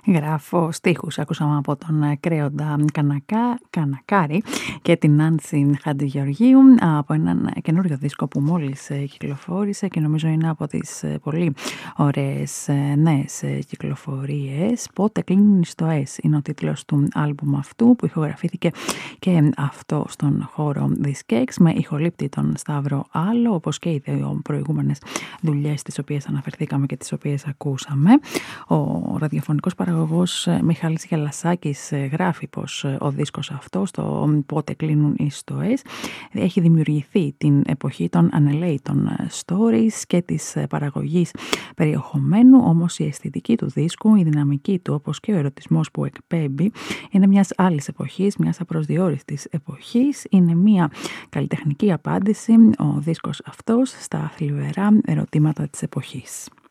Γράφω στίχους, ακούσαμε από τον Κρέοντα Κανακάρη και την Νάνση Χατζηγεωργίου από έναν καινούριο δίσκο που μόλις κυκλοφόρησε και νομίζω είναι από τις πολύ ωραίες νέες κυκλοφορίες. «Πότε κλείνουν οι στοές» είναι ο τίτλος του άλμπουμ αυτού, που ηχογραφήθηκε και αυτό στον χώρο Diskex με ηχολήπτη τον Σταύρο Άλλο, όπως και οι δύο προηγούμενες δουλειές τις οποίες αναφερθήκαμε και τις οποίες ακούσαμε. Ο ραδιοφωνικός παραγωγός Μιχάλης Γελασάκης γράφει πως ο δίσκος αυτός, το «Πότε κλείνουν οι στοές», έχει δημιουργηθεί την εποχή των ανελαίητων stories και της παραγωγής περιεχομένου, όμως η αισθητική του δίσκου, η δυναμική του, όπως και ο ερωτισμός που εκπέμπει, είναι μιας άλλης εποχής, μιας απροσδιόριστης εποχής. Είναι μια καλλιτεχνική απάντηση ο δίσκος αυτός στα θλιβερά ερωτήματα της εποχής.